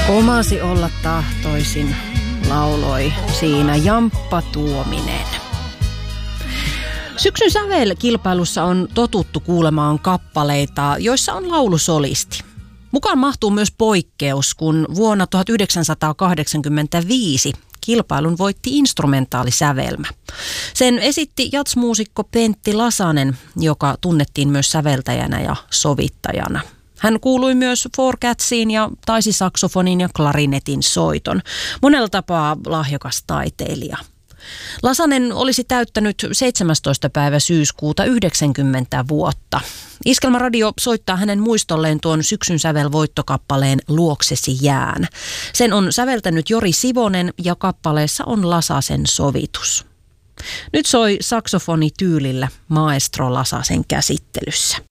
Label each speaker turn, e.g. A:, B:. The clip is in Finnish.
A: Omasi olla tahtoisin, lauloi siinä Jamppa Tuominen. Syksyn sävelkilpailussa on totuttu kuulemaan kappaleita, joissa on laulusolisti. Mukaan mahtuu myös poikkeus, kun vuonna 1985 kilpailun voitti instrumentaalisävelmä. Sen esitti jatsmuusikko Pentti Lasanen, joka tunnettiin myös säveltäjänä ja sovittajana. Hän kuului myös Four Catsiin ja taisi saksofonin ja klarinetin soiton. Monella tapaa lahjakas taiteilija. Lasanen olisi täyttänyt 17. päivä syyskuuta 90 vuotta. Iskelmäradio soittaa hänen muistolleen tuon syksyn sävelvoittokappaleen Luoksesi jään. Sen on säveltänyt Jori Sivonen ja kappaleessa on Lasasen sovitus. Nyt soi saksofonityylillä maestro Lasasen käsittelyssä.